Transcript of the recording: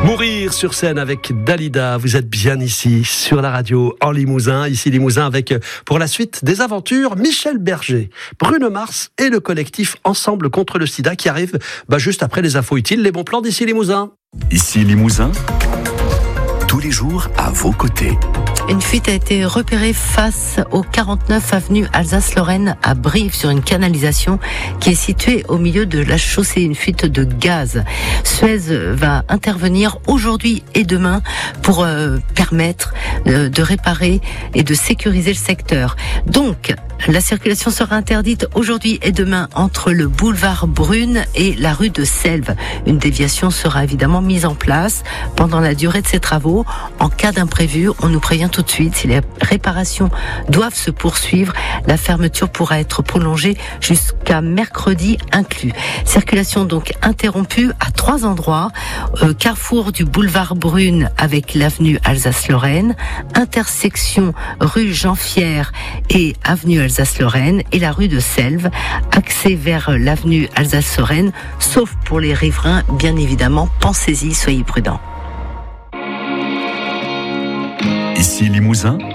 Mourir sur scène avec Dalida. Vous êtes bien ici sur la radio en Limousin. Ici Limousin avec pour la suite des aventures Michel Berger, Bruno Mars et le collectif Ensemble contre le sida qui arrive juste après les infos utiles, les bons plans d'ici Limousin. Ici Limousin, tous les jours à vos côtés. Une fuite a été repérée face au 49 avenue Alsace-Lorraine à Brive sur une canalisation qui est située au milieu de la chaussée. Une fuite de gaz. Suez va intervenir aujourd'hui et demain pour permettre de réparer et de sécuriser le secteur. Donc, la circulation sera interdite aujourd'hui et demain entre le boulevard Brune et la rue de Selve. Une déviation sera évidemment mise en place pendant la durée de ces travaux. En cas d'imprévu, on nous prévient tout de suite. Si les réparations doivent se poursuivre, la fermeture pourra être prolongée jusqu'à mercredi inclus. Circulation donc interrompue à 3 endroits. Carrefour du boulevard Brune avec l'avenue Alsace-Lorraine, intersection rue Jean-Fière et avenue Alsace-Lorraine et la rue de Selve, accès vers l'avenue Alsace-Lorraine, sauf pour les riverains, bien évidemment. Pensez-y, soyez prudents. Ici Limousin,